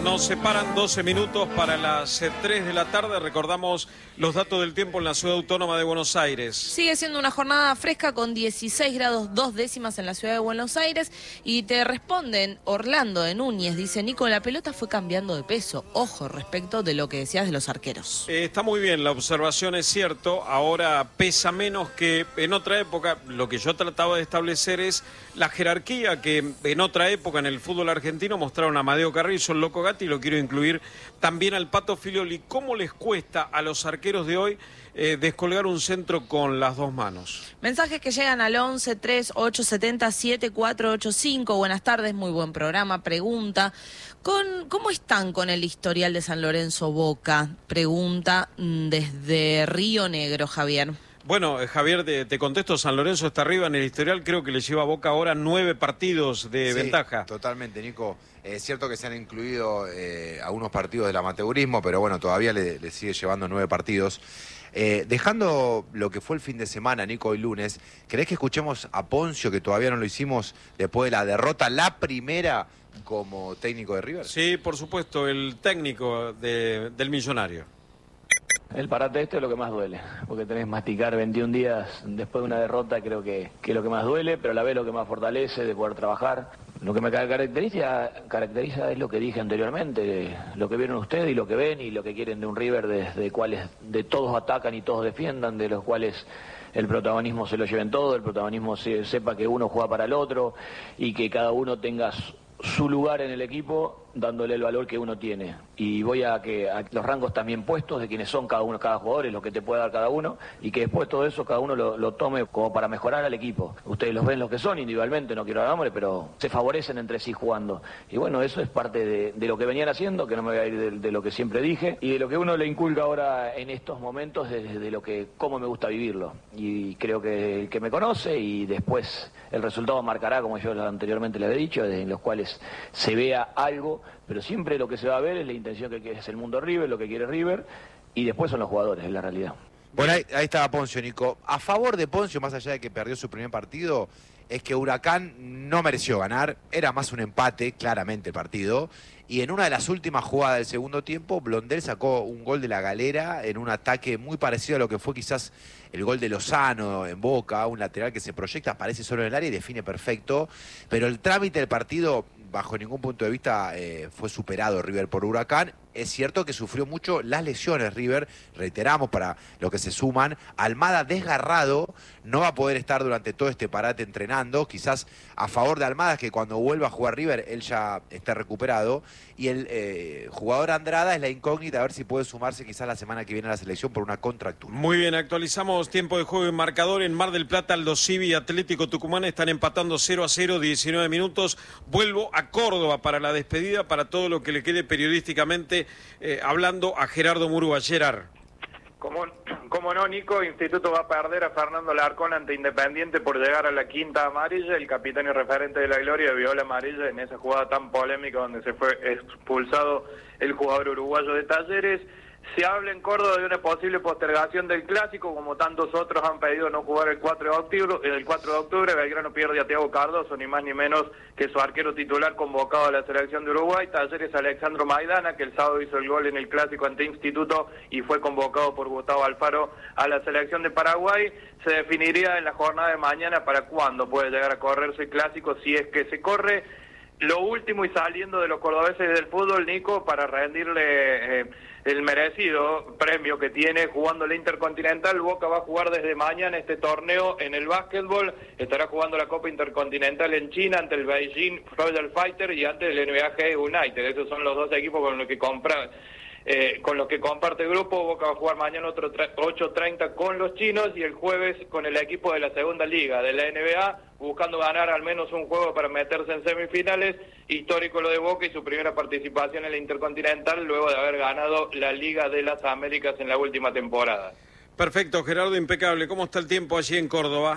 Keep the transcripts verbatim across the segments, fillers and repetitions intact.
Nos separan doce minutos para las tres de la tarde. Recordamos los datos del tiempo en la Ciudad Autónoma de Buenos Aires. Sigue siendo una jornada fresca con dieciséis grados dos décimas en la Ciudad de Buenos Aires. Y te responden Orlando de Núñez. Dice, Nico, la pelota fue cambiando de peso. Ojo respecto de lo que decías de los arqueros. Eh, está muy bien, la observación es cierto. Ahora pesa menos que en otra época. Lo que yo trataba de establecer es la jerarquía que en otra época en el fútbol argentino mostraron a Amadeo Carrizo, el Loco Gatti, y lo quiero incluir también al Pato Filioli. ¿Cómo les cuesta a los arqueros de hoy eh, descolgar un centro con las dos manos? Mensajes que llegan al once, tres, ocho, setenta, siete, cuatro, ocho, cinco. Buenas tardes, muy buen programa. Pregunta, con, ¿cómo están con el historial de San Lorenzo Boca? Pregunta desde Río Negro, Javier. Bueno, Javier, te, te contesto, San Lorenzo está arriba en el historial, creo que le lleva a Boca ahora nueve partidos de sí, ventaja. Totalmente, Nico. Es cierto que se han incluido eh, algunos partidos del amateurismo, pero bueno, todavía le, le sigue llevando nueve partidos. Eh, dejando lo que fue el fin de semana, Nico, hoy lunes, ¿querés que escuchemos a Poncio, que todavía no lo hicimos después de la derrota, la primera como técnico de River? Sí, por supuesto, el técnico de, del Millonario. El parate este es lo que más duele, porque tenés que masticar veintiún días después de una derrota, creo que, que es lo que más duele, pero a la vez lo que más fortalece de poder trabajar. Lo que me caracteriza, caracteriza es lo que dije anteriormente, lo que vieron ustedes y lo que ven y lo que quieren de un River, de, de cuales de todos atacan y todos defiendan, de los cuales el protagonismo se lo lleven todo, el protagonismo se, sepa que uno juega para el otro y que cada uno tenga su lugar en el equipo, dándole el valor que uno tiene. Y voy a que a los rangos también puestos de quienes son cada uno, cada jugador, es lo que te puede dar cada uno, y que después todo eso cada uno lo, lo tome como para mejorar al equipo. Ustedes los ven los que son individualmente, no quiero dar hambre, pero se favorecen entre sí jugando. Y bueno, eso es parte de, de lo que venían haciendo, que no me voy a ir de, de lo que siempre dije, y de lo que uno le inculca ahora en estos momentos, de, de lo que, cómo me gusta vivirlo. Y creo que el que me conoce, y después el resultado marcará, como yo anteriormente le he dicho, en los cuales se vea algo, pero siempre lo que se va a ver es la intención que es el mundo River, lo que quiere River, y después son los jugadores, es la realidad. Bueno, ahí, ahí estaba Poncio, Nico. A favor de Poncio, más allá de que perdió su primer partido, es que Huracán no mereció ganar, era más un empate, claramente el partido, y en una de las últimas jugadas del segundo tiempo, Blondel sacó un gol de la galera en un ataque muy parecido a lo que fue quizás el gol de Lozano en Boca, un lateral que se proyecta, aparece solo en el área y define perfecto, pero el trámite del partido, bajo ningún punto de vista, eh, fue superado River por Huracán. Es cierto que sufrió mucho las lesiones River, reiteramos para los que se suman, Almada desgarrado, no va a poder estar durante todo este parate entrenando, quizás a favor de Almada, que cuando vuelva a jugar River él ya esté recuperado, y el eh, jugador Andrada es la incógnita, a ver si puede sumarse quizás la semana que viene a la selección por una contractura. Muy bien, actualizamos tiempo de juego y marcador. En Mar del Plata, Aldo Civi y Atlético Tucumán están empatando cero a cero, diecinueve minutos. Vuelvo a Córdoba para la despedida, para todo lo que le quede periodísticamente eh, hablando a Gerardo Murúa. Gerard. Como, como no, Nico, Instituto va a perder a Fernando Larcón ante Independiente por llegar a la quinta amarilla. El capitán y referente de la Gloria vio la amarilla en esa jugada tan polémica donde se fue expulsado el jugador uruguayo de Talleres. Se habla en Córdoba de una posible postergación del Clásico, como tantos otros han pedido no jugar el cuatro de octubre. El cuatro de octubre Belgrano pierde a Thiago Cardoso, ni más ni menos que su arquero titular convocado a la selección de Uruguay. Talleres Alexandro Maidana, que el sábado hizo el gol en el Clásico ante Instituto y fue convocado por Gustavo Alfaro a la selección de Paraguay. Se definiría en la jornada de mañana para cuándo puede llegar a correrse el Clásico, si es que se corre. Lo último, y saliendo de los cordobeses del fútbol, Nico, para rendirle eh, el merecido premio que tiene jugando la Intercontinental, Boca va a jugar desde mañana este torneo en el básquetbol. Estará jugando la Copa Intercontinental en China ante el Beijing Royal Fighter y ante el N B A G United. Esos son los dos equipos con los que compra Eh, con los que comparte el grupo. Boca va a jugar mañana otro ocho treinta con los chinos y el jueves con el equipo de la segunda liga de la N B A, buscando ganar al menos un juego para meterse en semifinales. Histórico lo de Boca y su primera participación en la Intercontinental luego de haber ganado la Liga de las Américas en la última temporada. Perfecto, Gerardo, impecable. ¿Cómo está el tiempo allí en Córdoba?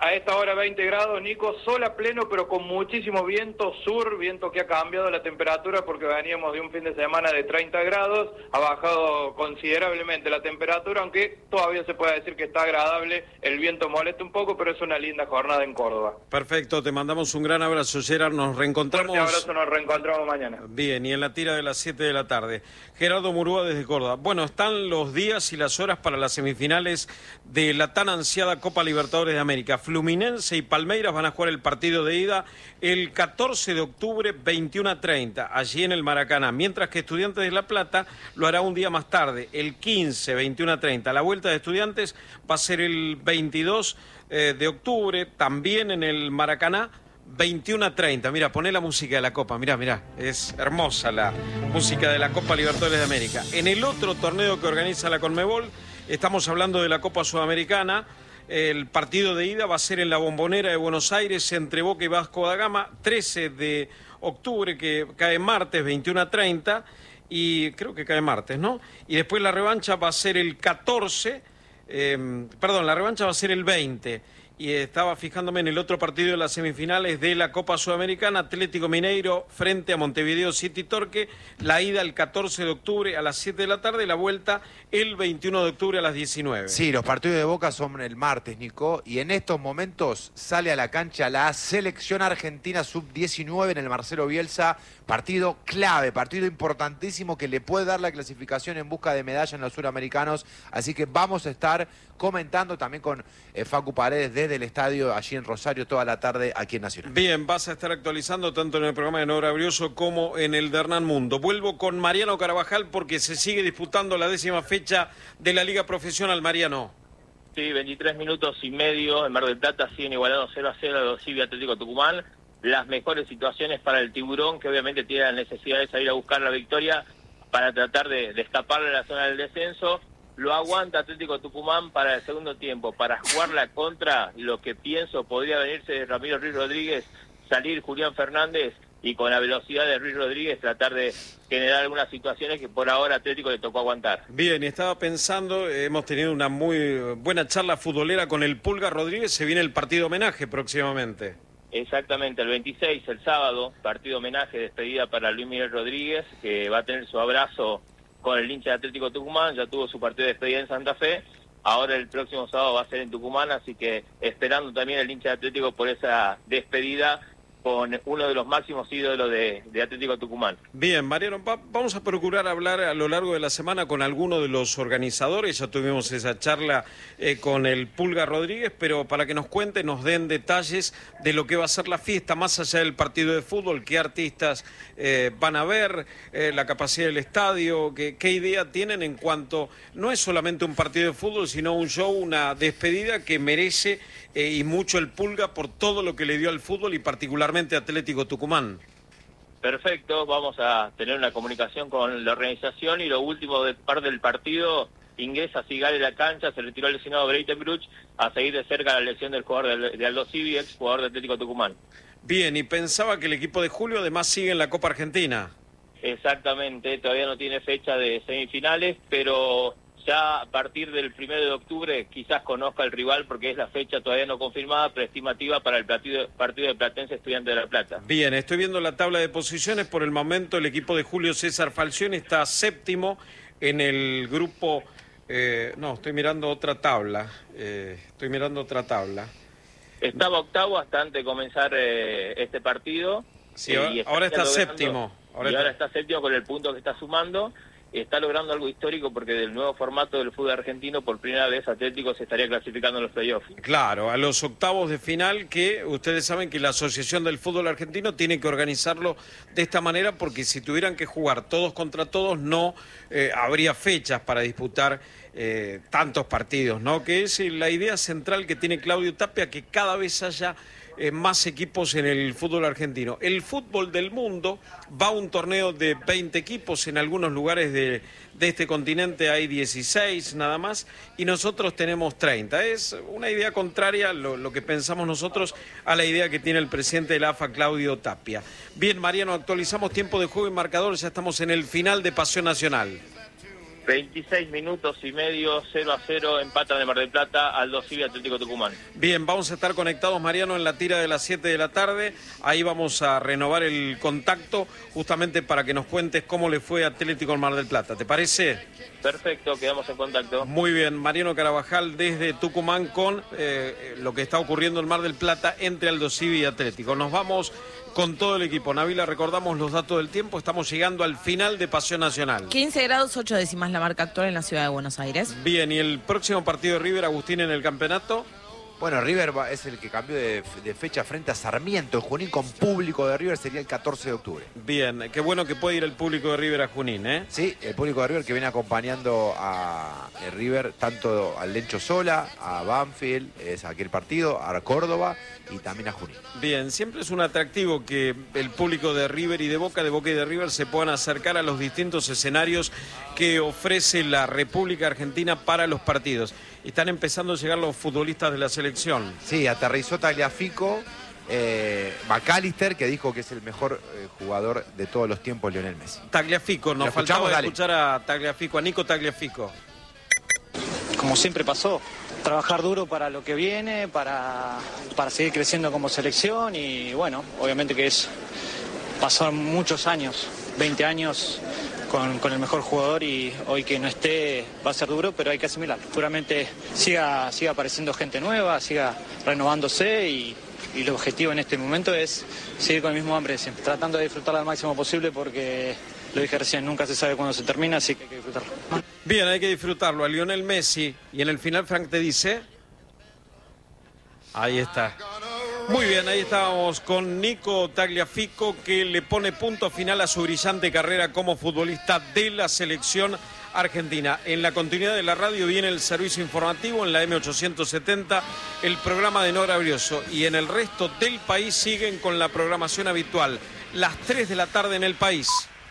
A esta hora veinte grados, Nico, sol a pleno, pero con muchísimo viento sur, viento que ha cambiado la temperatura porque veníamos de un fin de semana de treinta grados, ha bajado considerablemente la temperatura, aunque todavía se puede decir que está agradable, el viento molesta un poco, pero es una linda jornada en Córdoba. Perfecto, te mandamos un gran abrazo, Gerard, nos reencontramos. Un abrazo, nos reencontramos mañana. Bien, y en la tira de las siete de la tarde. Gerardo Murúa desde Córdoba. Bueno, están los días y las horas para las semifinales de la tan ansiada Copa Libertadores de América. Fluminense y Palmeiras van a jugar el partido de ida el catorce de octubre, veintiuno a treinta, allí en el Maracaná, mientras que Estudiantes de La Plata lo hará un día más tarde, el quince, veintiuno a treinta. La vuelta de Estudiantes va a ser el veintidós de octubre, también en el Maracaná, veintiuno a treinta. Mira, poné la música de la Copa, mirá, mirá, es hermosa la música de la Copa Libertadores de América. En el otro torneo que organiza la Conmebol, estamos hablando de la Copa Sudamericana. El partido de ida va a ser en la Bombonera de Buenos Aires entre Boca y Vasco da Gama, trece de octubre, que cae martes, veintiuno a treinta, y creo que cae martes, ¿no? Y después la revancha va a ser el catorce, eh, perdón, la revancha va a ser el veinte. Y estaba fijándome en el otro partido de las semifinales de la Copa Sudamericana, Atlético Mineiro frente a Montevideo City Torque, la ida el catorce de octubre a las siete de la tarde, la vuelta el veintiuno de octubre a las diecinueve. Sí, los partidos de Boca son el martes, Nico, y en estos momentos sale a la cancha la selección argentina sub diecinueve en el Marcelo Bielsa, partido clave, partido importantísimo que le puede dar la clasificación en busca de medalla en los suramericanos, así que vamos a estar comentando también con eh, Facu Paredes desde el estadio allí en Rosario toda la tarde aquí en Nacional. Bien, vas a estar actualizando tanto en el programa de Nora Brioso como en el de Hernán Mundo. Vuelvo con Mariano Carabajal porque se sigue disputando la décima fecha de la Liga Profesional. Mariano. Sí, veintitrés minutos y medio, en Mar del Plata siguen igualados cero a cero a los Civi Atlético Tucumán. Las mejores situaciones para el Tiburón, que obviamente tiene la necesidad de salir a buscar la victoria para tratar de, de escaparle a la zona del descenso. Lo aguanta Atlético Tucumán para el segundo tiempo, para jugarla contra lo que pienso podría venirse de Ramiro Ruiz Rodríguez, salir Julián Fernández y con la velocidad de Ruiz Rodríguez tratar de generar algunas situaciones que por ahora Atlético le tocó aguantar. Bien, estaba pensando, hemos tenido una muy buena charla futbolera con el Pulga Rodríguez, se viene el partido homenaje próximamente. Exactamente, el veintiséis, el sábado, partido homenaje, despedida para Luis Miguel Rodríguez, que va a tener su abrazo con el hincha de Atlético Tucumán, ya tuvo su partido de despedida en Santa Fe, ahora el próximo sábado va a ser en Tucumán, así que esperando también el hincha de Atlético por esa despedida con uno de los máximos ídolos de, de Atlético Tucumán. Bien, Mariano, va, vamos a procurar hablar a lo largo de la semana con alguno de los organizadores, ya tuvimos esa charla eh, con el Pulga Rodríguez, pero para que nos cuente, nos den detalles de lo que va a ser la fiesta, más allá del partido de fútbol, qué artistas eh, van a ver, eh, la capacidad del estadio, qué, qué idea tienen en cuanto, no es solamente un partido de fútbol, sino un show, una despedida que merece eh, y mucho el Pulga por todo lo que le dio al fútbol y particularmente Atlético Tucumán. Perfecto, vamos a tener una comunicación con la organización y lo último de parte del partido, ingresa Sigali a la cancha, se retiró el lesionado Breitenbruch a seguir de cerca la lesión del jugador de Aldo Civi, ex jugador de Atlético Tucumán. Bien, y pensaba que el equipo de Julio además sigue en la Copa Argentina. Exactamente, todavía no tiene fecha de semifinales, pero ya a partir del primero de octubre quizás conozca el rival porque es la fecha todavía no confirmada, pero estimativa para el partido, partido de Platense Estudiante de La Plata. Bien, estoy viendo la tabla de posiciones. Por el momento el equipo de Julio César Falcioni está séptimo en el grupo... Eh, no, estoy mirando otra tabla. Eh, estoy mirando otra tabla. Estaba octavo hasta antes de comenzar eh, este partido. Sí, ahora, está, ahora está logrando, séptimo. Ahora y está... ahora está séptimo con el punto que está sumando. Está logrando algo histórico porque del nuevo formato del fútbol argentino, por primera vez Atlético se estaría clasificando en los playoffs. Claro, a los octavos de final, que ustedes saben que la Asociación del Fútbol Argentino tiene que organizarlo de esta manera porque si tuvieran que jugar todos contra todos no eh, habría fechas para disputar eh, tantos partidos, ¿no? Que es la idea central que tiene Claudio Tapia, que cada vez haya Eh, más equipos en el fútbol argentino. El fútbol del mundo va a un torneo de veinte equipos, en algunos lugares de, de este continente hay dieciséis nada más, y nosotros tenemos treinta. Es una idea contraria, lo, lo que pensamos nosotros, a la idea que tiene el presidente de la A F A, Claudio Tapia. Bien, Mariano, actualizamos tiempo de juego y marcador, ya estamos en el final de Pasión Nacional. veintiséis minutos y medio, cero a cero, empatan en Mar del Plata, Aldo Civi Atlético Tucumán. Bien, vamos a estar conectados, Mariano, en la tira de las siete de la tarde. Ahí vamos a renovar el contacto justamente para que nos cuentes cómo le fue a Atlético en Mar del Plata. ¿Te parece? Perfecto, quedamos en contacto. Muy bien, Mariano Carabajal desde Tucumán con eh, lo que está ocurriendo en Mar del Plata entre Aldo Civi y Atlético. Nos vamos con todo el equipo. Nabila, recordamos los datos del tiempo. Estamos llegando al final de Pasión Nacional. quince grados, ocho décimas la marca actual en la ciudad de Buenos Aires. Bien, y el próximo partido de River, Agustín, en el campeonato. Bueno, River va, es el que cambió de, de fecha frente a Sarmiento. En Junín con público de River sería el catorce de octubre. Bien, qué bueno que puede ir el público de River a Junín, ¿eh? Sí, el público de River que viene acompañando a River tanto al Lencho Sola, a Banfield, es aquel partido, a Córdoba y también a Junín. Bien, siempre es un atractivo que el público de River y de Boca, de Boca y de River se puedan acercar a los distintos escenarios que ofrece la República Argentina para los partidos. Están empezando a llegar los futbolistas de la selección. Sí, aterrizó Tagliafico, eh, McAllister, que dijo que es el mejor eh, jugador de todos los tiempos, Lionel Messi. Tagliafico, nos faltaba dale. escuchar a Tagliafico, a Nico Tagliafico. Como siempre pasó, trabajar duro para lo que viene, para, para seguir creciendo como selección y bueno, obviamente que es pasar muchos años, veinte años con, con el mejor jugador y hoy que no esté va a ser duro, pero hay que asimilarlo. Seguramente siga, siga apareciendo gente nueva, siga renovándose y, y el objetivo en este momento es seguir con el mismo hambre de siempre, tratando de disfrutarla al máximo posible porque, lo dije recién, nunca se sabe cuándo se termina, así que hay que disfrutarlo. Bien, hay que disfrutarlo. A Lionel Messi, y en el final Frank te dice... Ahí está. Muy bien, ahí estábamos con Nico Tagliafico, que le pone punto final a su brillante carrera como futbolista de la selección argentina. En la continuidad de la radio viene el servicio informativo en la eme ochocientos setenta, el programa de Nora Brioso, y en el resto del país siguen con la programación habitual. Las tres de la tarde en el país.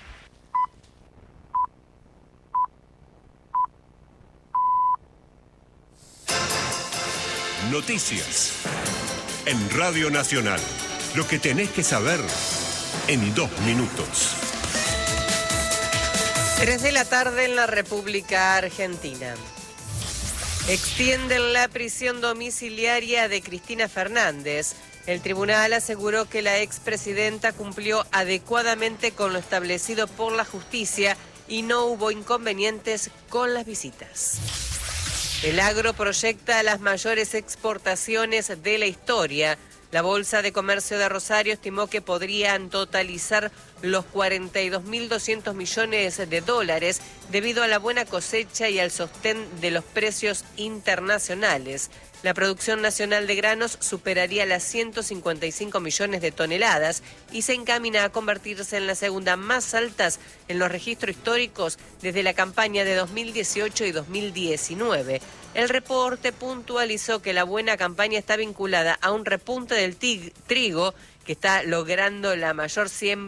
Noticias en Radio Nacional. Lo que tenés que saber en dos minutos. Tres de la tarde en la República Argentina. Extienden la prisión domiciliaria de Cristina Fernández. El tribunal aseguró que la expresidenta cumplió adecuadamente con lo establecido por la justicia y no hubo inconvenientes con las visitas. El agro proyecta las mayores exportaciones de la historia. La Bolsa de Comercio de Rosario estimó que podrían totalizar los cuarenta y dos mil doscientos millones de dólares debido a la buena cosecha y al sostén de los precios internacionales. La producción nacional de granos superaría las ciento cincuenta y cinco millones de toneladas y se encamina a convertirse en la segunda más altas en los registros históricos desde la campaña de dos mil dieciocho y dos mil diecinueve. El reporte puntualizó que la buena campaña está vinculada a un repunte del tig- trigo que está logrando la mayor siembra